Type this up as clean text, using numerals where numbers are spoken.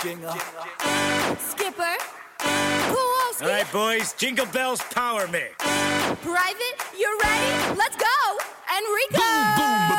Skipper. Kowalski. All right, boys, Jingle Bells Power Mix. Private, you ready? Let's go. Enrico.